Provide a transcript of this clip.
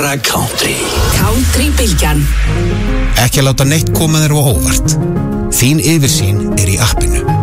Bara country. Country-bylgjan. Ekki láta neitt koma þér á óvart. Þín yfirsýn í appinu.